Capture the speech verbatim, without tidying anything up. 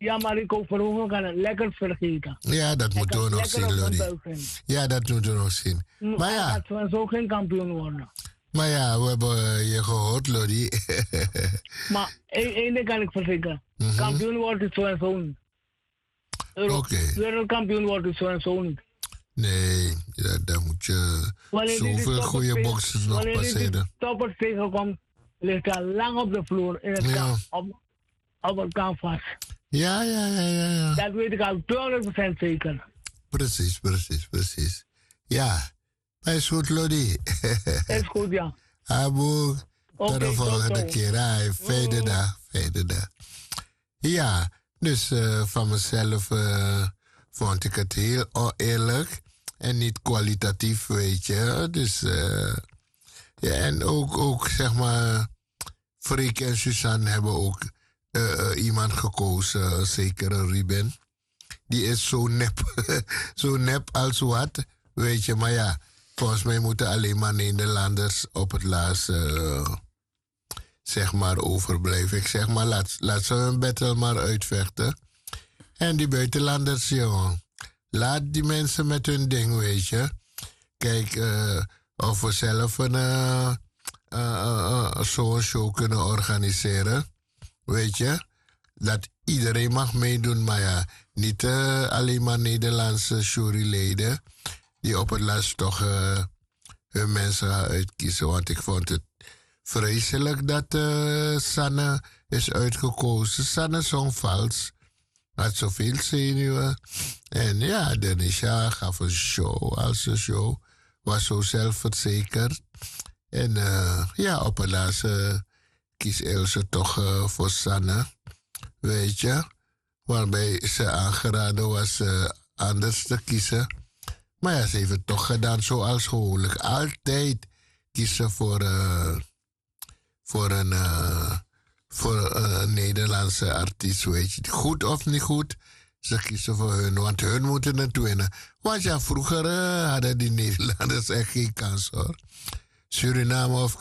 Ja, maar ik ook verhogen kan het lekker vergeten. Ja, dat moeten we nog zien, Lodi. Ja, dat moeten we nog zien. M- Maar Hij ja, gaat zo zo geen kampioen worden. maar ja, we hebben je gehoord, Lodi. Maar één één ding kan ik verzekeren. Mhm. Kampioen wordt het zo en zo niet. Euro- Oké. Wereldkampioen wordt het zo en zo niet. Nee, ja, dan moet je Wanneer die zoveel toppers goede tegen- boxers nog wanneer die passeren. toppers tegenkomt, ligt hij lang op de vloer in het Ja. kamp, op, op het canvas. Ja, ja, ja, ja, ja. Dat weet ik al tweehonderd procent zeker. Precies, precies, precies. Ja, maar is goed, Lodi. Is goed, ja. Abu, tot Oké, de tot volgende zo. keer. Hai, fijne Mm. dag, fijne dag. Ja, dus eh, van mezelf eh, vond ik het heel oneerlijk en niet kwalitatief, weet je. Dus, eh, ja, en ook, ook, zeg maar, Freek en Suzanne hebben ook eh, eh, iemand gekozen, een zekere Ruben. Die is zo nep, zo nep als wat, weet je. Maar ja, volgens mij moeten alleen maar Nederlanders op het laatst, eh, zeg maar, overblijven. Ik zeg maar, laat, laat ze hun battle maar uitvechten. En die buitenlanders, jongen, laat die mensen met hun ding, weet je. Kijk, eh, of we zelf een eh, eh, eh, eh, zo'n show kunnen organiseren, weet je. Dat iedereen mag meedoen, maar ja, niet eh, alleen maar Nederlandse juryleden die op het laatst toch eh, hun mensen gaan uitkiezen. Want ik vond het vreselijk dat eh, Sanne is uitgekozen. Sanne zong vals, had zoveel zenuwen. En ja, Denisha gaf een show als een show, was zo zelfverzekerd. En eh, ja, op het laatst uh, kies Ilse toch uh, voor Sanne. Weet je, waarbij ze aangeraden was uh, anders te kiezen. Maar ja, ze heeft het toch gedaan zoals gewoonlijk. Altijd kiezen voor, uh, voor, een, uh, voor een Nederlandse artiest, weet je. Goed of niet goed, ze kiezen voor hun, want hun moeten het winnen. Want ja, vroeger uh, hadden die Nederlanders echt geen kans, hoor. Suriname of